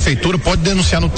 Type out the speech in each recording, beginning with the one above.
Prefeitura pode denunciar no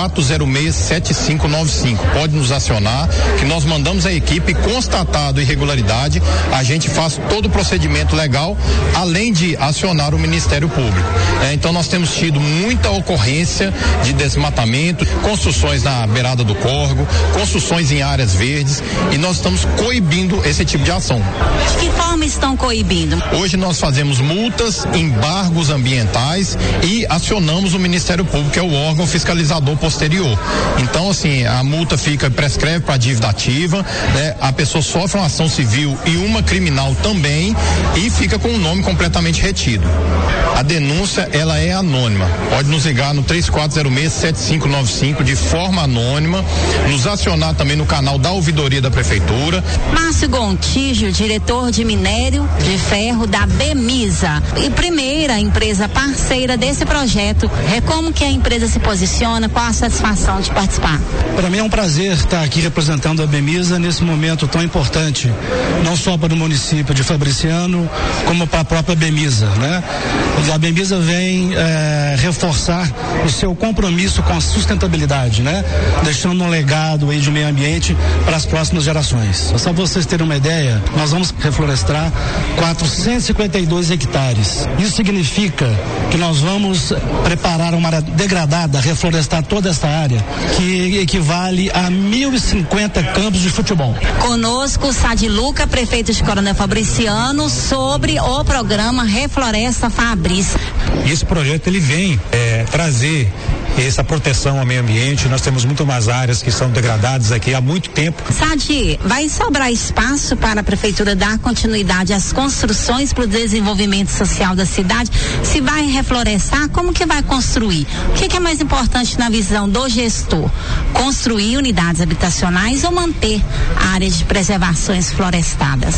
3406-7595. Pode nos acionar, que nós mandamos a equipe, constatado irregularidade, a gente faz todo o procedimento legal, além de acionar o Ministério Público. Então nós temos tido muita ocorrência de desmatamento, construções na beirada do córrego, construções em áreas verdes, e nós estamos coibindo esse tipo de ação. De que forma estão coibindo? Hoje nós fazemos multas, embargos ambientais e acionamos o Ministério Público, que é o órgão fiscalizador posterior. Então, assim, a multa prescreve para dívida ativa, né? A pessoa sofre uma ação civil e uma criminal também, e fica com o nome completamente retido. A denúncia, ela é anônima. Pode nos ligar no 3406-7595 de forma anônima, nos acionar também no canal da ouvidoria da Prefeitura. Márcio Gontijo, diretor de minério de ferro da Bemisa, e primeira empresa parceira desse projeto. Como que a empresa se posiciona? Qual a satisfação de participar? Para mim é um prazer estar aqui representando a Bemisa nesse momento tão importante, não só para o município de Fabriciano, como para a própria Bemisa, né? A Bemisa vem reforçar o seu compromisso com a sustentabilidade, né? Deixando um legado aí de meio ambiente para as próximas gerações. Só para vocês terem uma ideia, nós vamos reflorestar 452 hectares. Isso significa que nós vamos preparar uma área degradada, reflorestar toda essa área, que equivale a 1.050 campos de futebol. Conosco, Sadiluca, prefeito de Coronel Fabriciano, sobre o programa Refloresta Fabris. Esse projeto ele vem trazer essa proteção ao meio ambiente. Nós temos muito mais áreas que são degradadas aqui há muito tempo. Sadi, vai sobrar espaço para a prefeitura dar continuidade às construções para o desenvolvimento social da cidade? Se vai reflorestar, como que vai construir? O que é mais importante na visão do gestor? Construir unidades habitacionais ou manter áreas de preservações florestadas?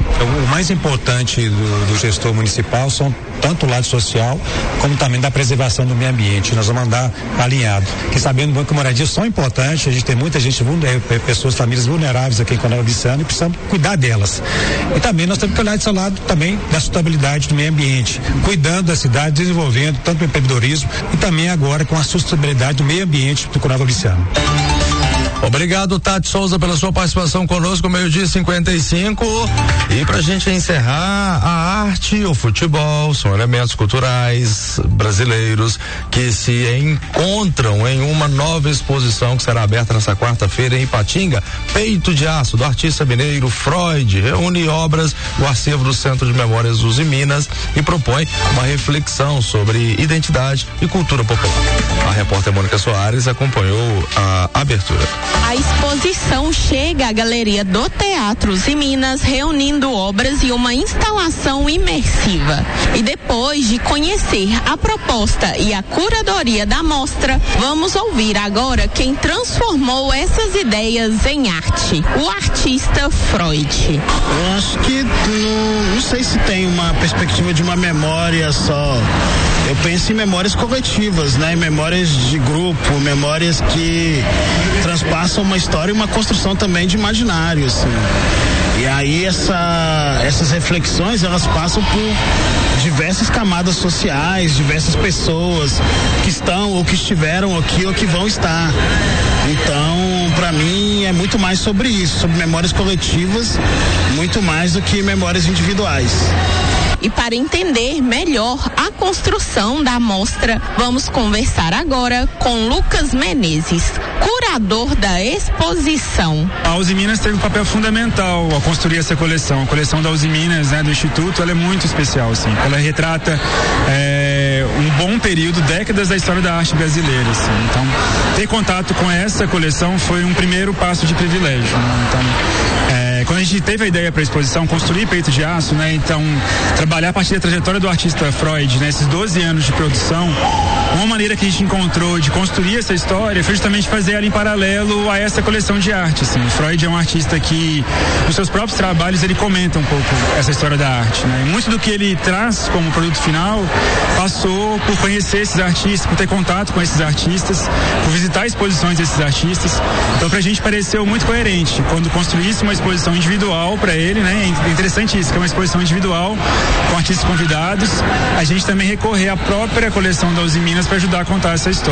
O mais importante do gestor municipal são tanto o lado social como também da preservação do meio ambiente. Nós vamos andar alinhado, que sabendo que moradias são importantes, a gente tem muita gente, pessoas, famílias vulneráveis aqui em Coronel Fabriciano, e precisamos cuidar delas. E também nós temos que olhar desse lado também da sustentabilidade do meio ambiente, cuidando da cidade, desenvolvendo tanto o empreendedorismo e também agora com a sustentabilidade do meio ambiente do Coronel Fabriciano. Obrigado, Tati Souza, pela sua participação conosco, 12:55. E pra gente encerrar, a arte e o futebol são elementos culturais brasileiros que se encontram em uma nova exposição que será aberta nessa quarta-feira em Ipatinga. Peito de Aço, do artista mineiro Freud, reúne obras do acervo do Centro de Memórias Uzi Minas e propõe uma reflexão sobre identidade e cultura popular. A repórter Mônica Soares acompanhou a abertura. A exposição chega à Galeria do Teatro Uzi Minas, reunindo obras e uma instalação imersiva. E depois de conhecer a proposta e a curadoria da mostra, vamos ouvir agora quem transformou essas ideias em arte, o artista Freud. Eu acho que não sei se tem uma perspectiva de uma memória só. Eu penso em memórias coletivas, né? Em memórias de grupo, memórias que transpassam uma história e uma construção também de imaginário, assim. E aí essas reflexões, elas passam por diversas camadas sociais, diversas pessoas que estão ou que estiveram aqui ou que vão estar. Então, para mim, é muito mais sobre isso, sobre memórias coletivas, muito mais do que memórias individuais. E para entender melhor a construção da mostra, vamos conversar agora com Lucas Menezes, curador da exposição. A Uzi Minas teve um papel fundamental ao construir essa coleção. A coleção da Uzi Minas, né, do Instituto, ela é muito especial, assim. Ela retrata um bom período, décadas da história da arte brasileira, assim. Então, ter contato com essa coleção foi um primeiro passo de privilégio, né? Então, quando a gente teve a ideia para a exposição, construir Peito de Aço, né? Então, trabalhar a partir da trajetória do artista Freud, né? Esses 12 anos de produção, uma maneira que a gente encontrou de construir essa história foi justamente fazer ela em paralelo a essa coleção de arte, assim. Freud é um artista que, nos seus próprios trabalhos, ele comenta um pouco essa história da arte, né? E muito do que ele traz como produto final passou por conhecer esses artistas, por ter contato com esses artistas, por visitar exposições desses artistas. Então, pra gente pareceu muito coerente quando construísse uma exposição individual para ele, né? É interessante isso, que é uma exposição individual com artistas convidados, a gente também recorrer à própria coleção da Uzi Minas para ajudar a contar essa história.